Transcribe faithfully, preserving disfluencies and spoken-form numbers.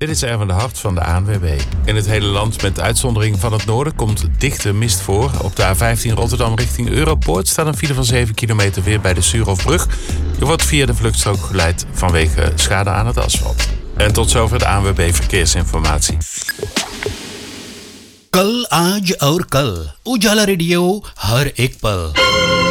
Dit is Erwin de Hart van de A N W B. In het hele land, met uitzondering van het noorden, komt dichte mist voor. Op de A vijftien Rotterdam richting Europoort staat een file van zeven kilometer weer bij de Suurhofbrug. Je wordt via de vluchtstrook geleid vanwege schade aan het asfalt. En tot zover de A N W B Verkeersinformatie. कल आज और कल उजाला रेडियो हर एक पल